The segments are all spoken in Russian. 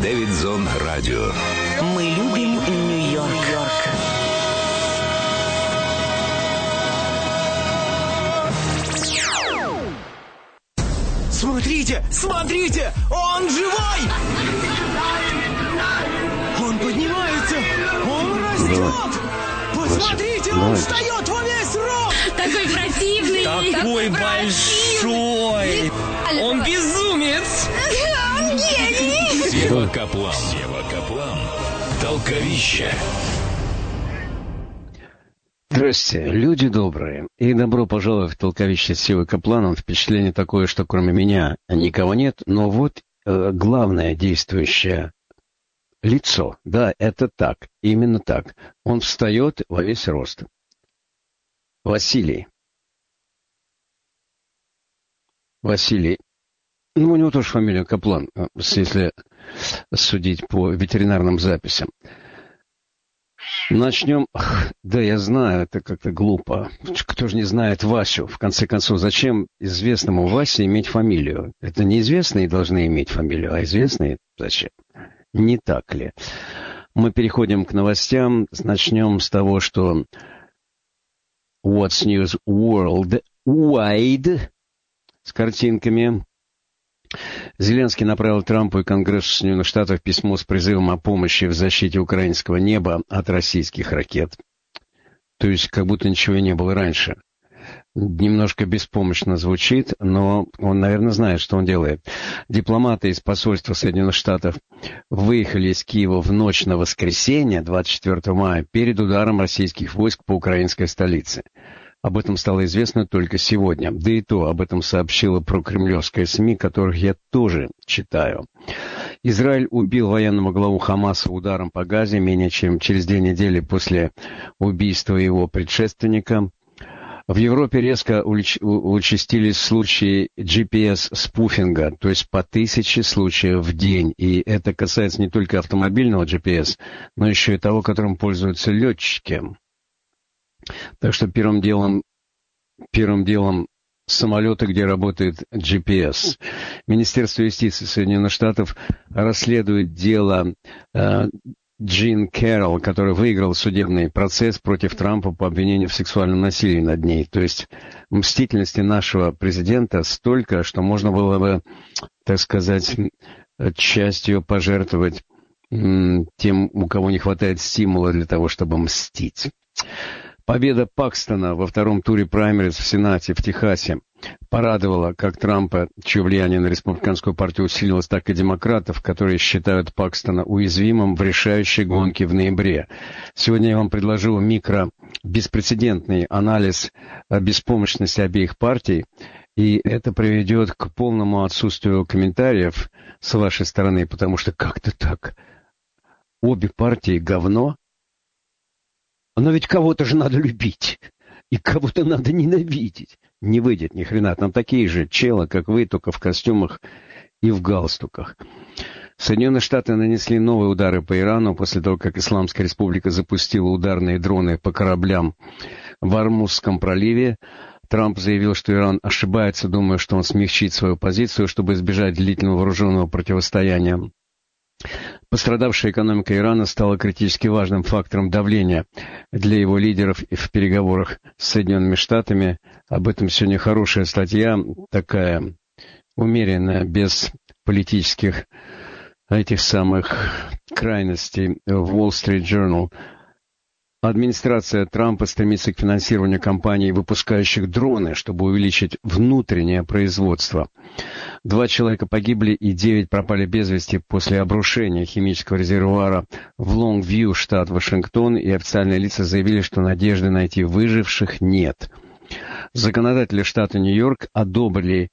Дэвидзон Радио. Мы любим Нью-Йорк. Смотрите, смотрите, он живой! Он поднимается, он растет! Посмотрите, он встает во весь рост! Такой противный! Такой большой! Он безумец! Он гений! Сева Каплан. Толковище. Здрасте, люди добрые, и добро пожаловать в толковище с Севой Капланом. Впечатление такое, что кроме меня никого нет, но вот главное действующее лицо. Да, это так, именно так. Он встает во весь рост. Василий. Ну, у него тоже фамилия Каплан, если судить по ветеринарным записям. Начнем. Да, я знаю, это как-то глупо. Кто же не знает Васю? В конце концов, зачем известному Васе иметь фамилию? Это неизвестные должны иметь фамилию, а известные зачем? Не так ли? Мы переходим к новостям. Начнем с того, что What's News Worldwide с картинками. Зеленский направил Трампу и Конгрессу Соединенных Штатов письмо с призывом о помощи в защите украинского неба от российских ракет. То есть, как будто ничего и не было раньше. Немножко беспомощно звучит, но он, наверное, знает, что он делает. Дипломаты из посольства Соединенных Штатов выехали из Киева в ночь на воскресенье, 24 мая, перед ударом российских войск по украинской столице. Об этом стало известно только сегодня. Да и то об этом сообщила прокремлевская СМИ, которых я тоже читаю. Израиль убил военного главу Хамаса ударом по Газе менее чем через 2 недели после убийства его предшественника. В Европе резко участились случаи GPS-спуфинга, то есть по 1000 случаев в день. И это касается не только автомобильного GPS, но еще и того, которым пользуются летчики. Так что первым делом самолеты, где работает GPS. Министерство юстиции Соединенных Штатов расследует дело Джин Кэрролл, который выиграл судебный процесс против Трампа по обвинению в сексуальном насилии над ней. То есть мстительности нашего президента столько, что можно было бы, так сказать, частью пожертвовать тем, у кого не хватает стимула для того, чтобы мстить. Победа Пакстона во втором туре праймериз в Сенате в Техасе порадовала как Трампа, чье влияние на республиканскую партию усилилось, так и демократов, которые считают Пакстона уязвимым в решающей гонке в ноябре. Сегодня я вам предложил беспрецедентный анализ беспомощности обеих партий, и это приведет к полному отсутствию комментариев с вашей стороны, потому что как-то так. Обе партии говно. Но ведь кого-то же надо любить, и кого-то надо ненавидеть. Не выйдет ни хрена. Там такие же челы, как вы, только в костюмах и в галстуках. Соединенные Штаты нанесли новые удары по Ирану после того, как Исламская Республика запустила ударные дроны по кораблям в Ормузском проливе. Трамп заявил, что Иран ошибается, думая, что он смягчит свою позицию, чтобы избежать длительного вооруженного противостояния. Пострадавшая экономика Ирана стала критически важным фактором давления для его лидеров в переговорах с Соединенными Штатами. Об этом сегодня хорошая статья, такая умеренная, без политических этих самых крайностей, в Wall Street Journal. Администрация Трампа стремится к финансированию компаний, выпускающих дроны, чтобы увеличить внутреннее производство. 2 человека погибли и 9 пропали без вести после обрушения химического резервуара в Лонгвью, штат Вашингтон, и официальные лица заявили, что надежды найти выживших нет. Законодатели штата Нью-Йорк одобрили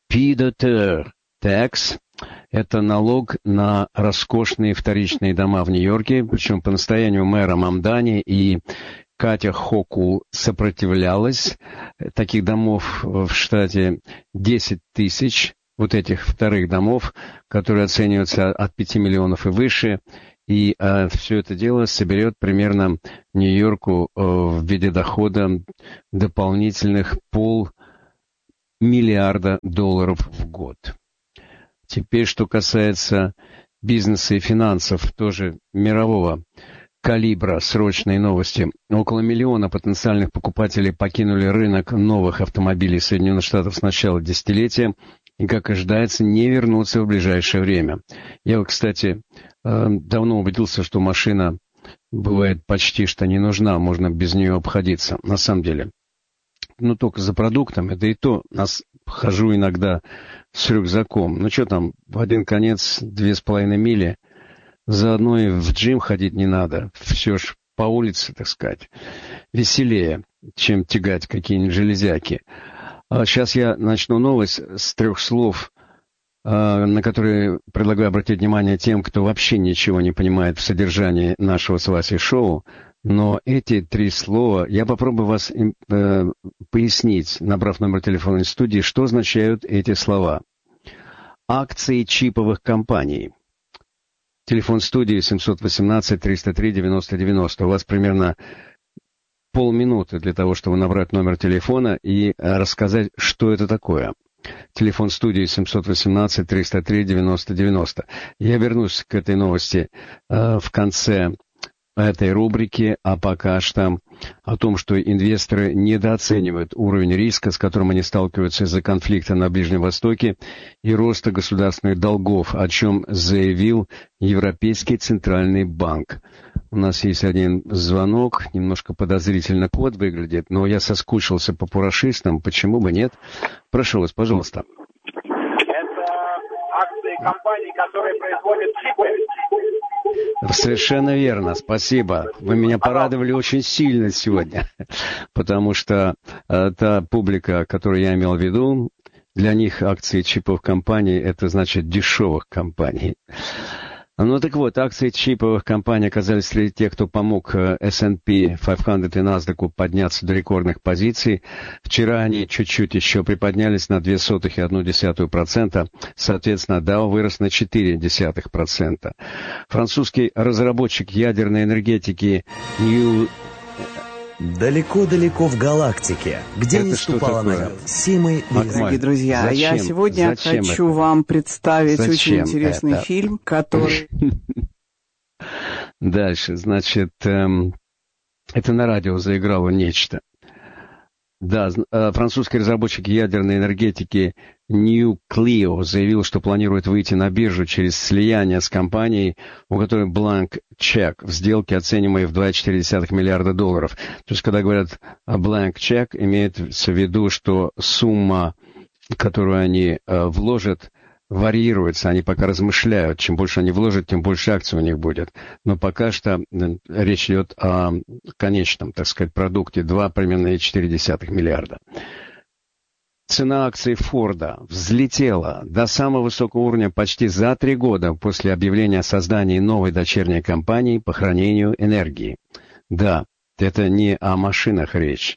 PDT Tax. Это налог на роскошные вторичные дома в Нью-Йорке, причем по настоянию мэра Мамдани, и Катя Хокул сопротивлялась. Таких домов в штате 10 тысяч, вот этих вторых домов, которые оцениваются от 5 миллионов и выше, и все это дело соберет примерно Нью-Йорку в виде дохода дополнительных $500 миллиарда в год. Теперь, что касается бизнеса и финансов, тоже мирового калибра. Срочные новости. Около миллиона потенциальных покупателей покинули рынок новых автомобилей Соединенных Штатов с начала десятилетия и, как ожидается, не вернутся в ближайшее время. Я, кстати, давно убедился, что машина бывает почти что не нужна, можно без нее обходиться, на самом деле. Но только за продуктом, это и то, хожу иногда с рюкзаком. Ну что там, в один конец 2,5 мили, заодно и в джим ходить не надо. Все ж по улице, так сказать, веселее, чем тягать какие-нибудь железяки. Сейчас я начну новость с 3 слов, на которые предлагаю обратить внимание тем, кто вообще ничего не понимает в содержании нашего с Васей шоу. Но эти 3 слова, я попробую вас пояснить, набрав номер телефонной студии, что означают эти слова. Акции чиповых компаний. Телефон студии 718-303-90-90. У вас примерно полминуты для того, чтобы набрать номер телефона и рассказать, что это такое. Телефон студии 718-303-90-90. Я вернусь к этой новости в конце этой рубрики, а пока что о том, что инвесторы недооценивают уровень риска, с которым они сталкиваются из-за конфликта на Ближнем Востоке и роста государственных долгов, о чем заявил Европейский Центральный банк. У нас есть один звонок, немножко подозрительно код выглядит, но я соскучился по пурашистам, почему бы нет? Прошу вас, пожалуйста. Это акции компаний, которые производят чипы. Совершенно верно, спасибо. Вы меня порадовали очень сильно сегодня, потому что та публика, которую я имел в виду, для них акции чиповых компаний — это значит дешевых компаний. Ну так вот, акции чиповых компаний оказались среди тех, кто помог S&P 500 и NASDAQ подняться до рекордных позиций. Вчера они чуть-чуть еще приподнялись на 0,02%, соответственно, Dow вырос на 0,4%. Французский разработчик ядерной энергетики Далеко-далеко в галактике, где не ступала нога Симы. Дорогие друзья, я сегодня хочу вам представить очень интересный фильм, который... Дальше, значит, это на радио заиграло нечто. Да, французский разработчик ядерной энергетики Nucleo заявил, что планирует выйти на биржу через слияние с компанией, у которой blank check в сделке, оцениваемой в $2,4 миллиарда. То есть, когда говорят blank check, имеется в виду, что сумма, которую они вложат, варьируется, они пока размышляют. Чем больше они вложат, тем больше акций у них будет. Но пока что речь идет о конечном, так сказать, продукте 2,4 миллиарда. Цена акций Форда взлетела до самого высокого уровня почти за 3 года после объявления о создании новой дочерней компании по хранению энергии. Да, это не о машинах речь.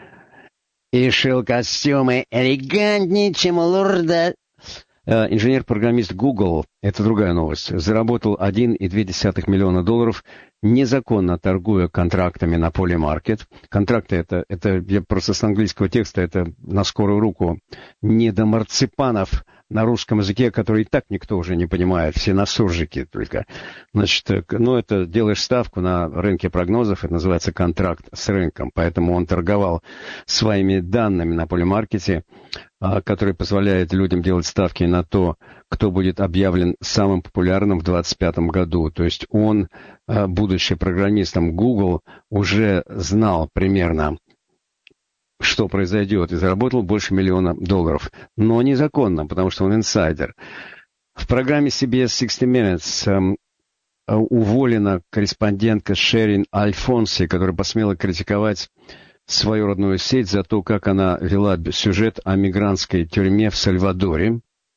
И шил костюмы элегантнее, чем у лорда. Инженер-программист Google, это другая новость, заработал $1,2 миллиона, незаконно торгуя контрактами на Polymarket. Контракты это я просто с английского текста, это на скорую руку не до марципанов на русском языке, который и так никто уже не понимает, все на суржике только. Значит, это делаешь ставку на рынке прогнозов, это называется контракт с рынком, поэтому он торговал своими данными на Polymarket, который позволяет людям делать ставки на то, кто будет объявлен самым популярным в 2025 году. То есть он, будучи программистом Google, уже знал примерно, что произойдет, и заработал больше $1 миллиона. Но незаконно, потому что он инсайдер. В программе CBS 60 Minutes уволена корреспондентка Шерин Альфонси, которая посмела критиковать свою родную сеть за то, как она вела сюжет о мигрантской тюрьме в Сальвадоре.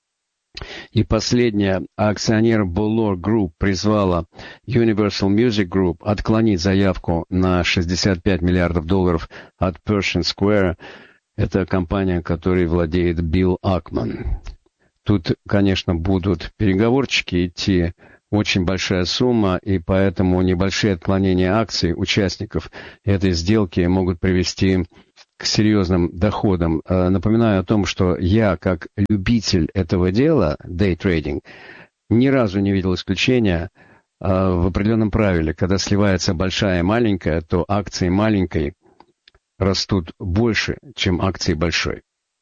И последнее, акционер Bulor Group призвала Universal Music Group отклонить заявку на $65 миллиардов от Pershing Square. Это компания, которой владеет Билл Акман. Тут, конечно, будут переговорчики идти, очень большая сумма, и поэтому небольшие отклонения акций участников этой сделки могут привести к серьезным доходам. Напоминаю о том, что я, как любитель этого дела, day trading, ни разу не видел исключения в определенном правиле. Когда сливается большая и маленькая, то акции маленькой растут больше, чем акции большой.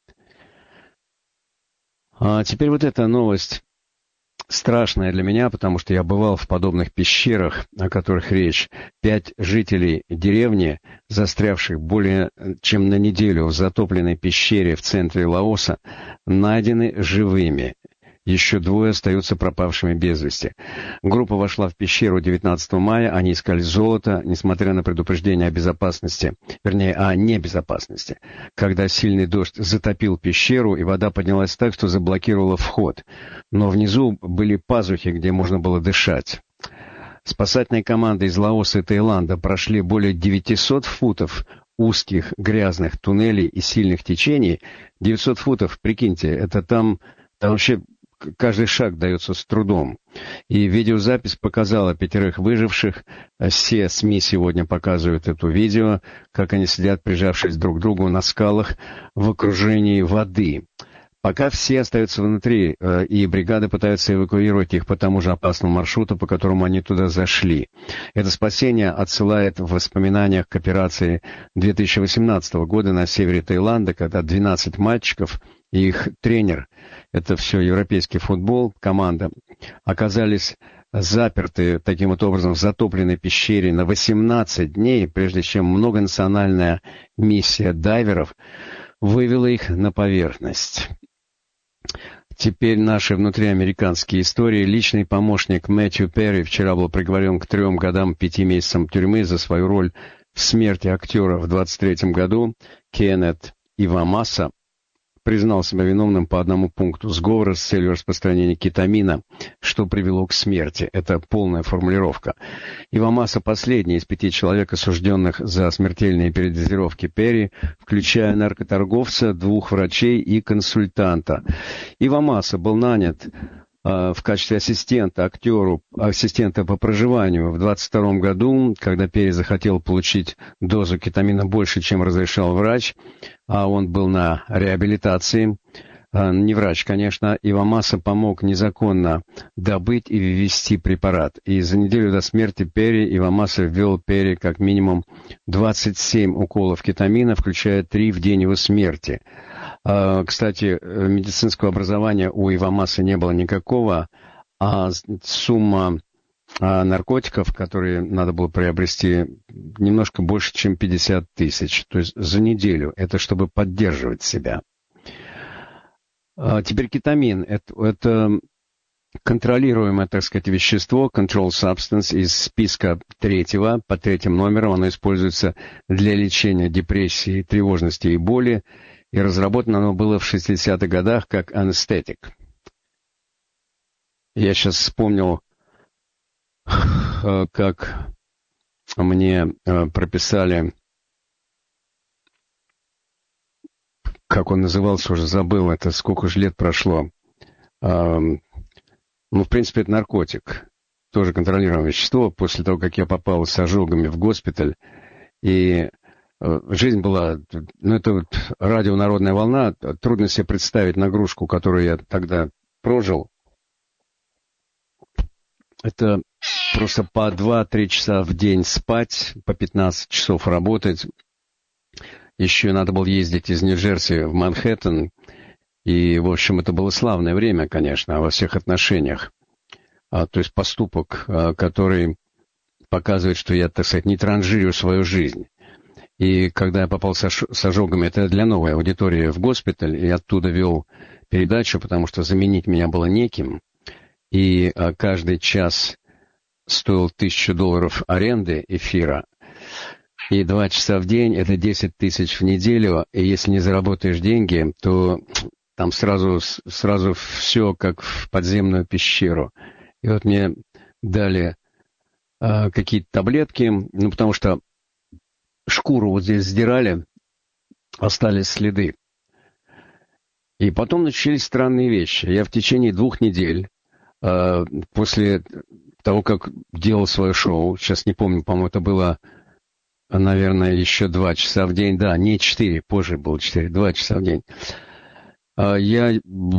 А теперь вот эта новость страшная для меня, потому что я бывал в подобных пещерах, о которых речь. 5 жителей деревни, застрявших более чем на неделю в затопленной пещере в центре Лаоса, найдены живыми. Еще 2 остаются пропавшими без вести. Группа вошла в пещеру 19 мая, они искали золото, несмотря на предупреждение о безопасности, вернее, о небезопасности, когда сильный дождь затопил пещеру, и вода поднялась так, что заблокировала вход. Но внизу были пазухи, где можно было дышать. Спасательные команды из Лаоса и Таиланда прошли более 900 футов узких грязных туннелей и сильных течений. 900 футов, прикиньте, это там вообще... Каждый шаг дается с трудом. И видеозапись показала 5 выживших. Все СМИ сегодня показывают это видео, как они сидят, прижавшись друг к другу на скалах в окружении воды. Пока все остаются внутри, и бригады пытаются эвакуировать их по тому же опасному маршруту, по которому они туда зашли. Это спасение отсылает в воспоминаниях к операции 2018 года на севере Таиланда, когда 12 мальчиков и их тренер, это все европейский футбол, команда, оказались заперты таким вот образом в затопленной пещере на 18 дней, прежде чем многонациональная миссия дайверов вывела их на поверхность. Теперь наши внутриамериканские истории. Личный помощник Мэтью Перри вчера был приговорен к 3 годам 5 месяцам тюрьмы за свою роль в смерти актера в 23 году. Кеннет Ивамаса признал себя виновным по одному пункту сговора с целью распространения кетамина, что привело к смерти. Это полная формулировка. Ивамаса последний из 5 человек, осужденных за смертельные передозировки Перри, включая наркоторговца, 2 врачей и консультанта. Ивамаса был нанят в качестве ассистента по проживанию в 22 году, когда Перри захотел получить дозу кетамина больше, чем разрешал врач, а он был на реабилитации. Не врач, конечно. Ивамаса помог незаконно добыть и ввести препарат. И за неделю до смерти Перри Ивамаса ввел Перри как минимум 27 уколов кетамина, включая 3 в день его смерти. Кстати, медицинского образования у Ивамаса не было никакого, а сумма наркотиков, которые надо было приобрести, немножко больше, чем 50 тысяч. То есть за неделю. Это чтобы поддерживать себя. Теперь кетамин. Это контролируемое, так сказать, вещество, control substance, из списка 3 по 3 номерам. Оно используется для лечения депрессии, тревожности и боли. И разработано оно было в 60-х годах как анестетик. Я сейчас вспомнил, как мне прописали, как он назывался, уже забыл, это сколько же лет прошло. В принципе, это наркотик, тоже контролируемое вещество. После того, как я попал с ожогами в госпиталь, и жизнь была, это вот радио «Народная волна», трудно себе представить нагрузку, которую я тогда прожил. Это просто по 2-3 часа в день спать, по 15 часов работать. Еще надо было ездить из Нью-Джерси в Манхэттен. И, в общем, это было славное время, конечно, во всех отношениях. То есть поступок, который показывает, что я, так сказать, не транжирю свою жизнь. И когда я попал с ожогами, это для новой аудитории в госпиталь, и оттуда вел передачу, потому что заменить меня было неким. И каждый час стоил $1000 аренды эфира. И 2 часа в день — это 10 тысяч в неделю. И если не заработаешь деньги, то там сразу все как в подземную пещеру. И вот мне дали какие-то таблетки, потому что шкуру вот здесь сдирали, остались следы. И потом начались странные вещи. Я в течение 2 недель, после того, как делал свое шоу, сейчас не помню, по-моему, это было, наверное, еще 2 часа в день, да, не 4, позже было 4, 2 часа в день, я